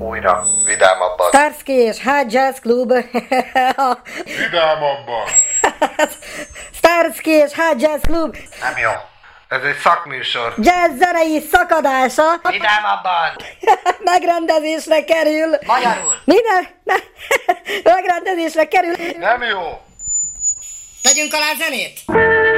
Újra, vidámabban. Starsky és High Jazz Club. Vidámabban. Starsky és High Jazz Club. Nem jó. Ez egy szakműsor. Jazz zenei szakadása. Vidámabban. Megrendezésre kerül. Magyarul. Megrendezésre kerül. Nem jó. Tegyünk alá zenét.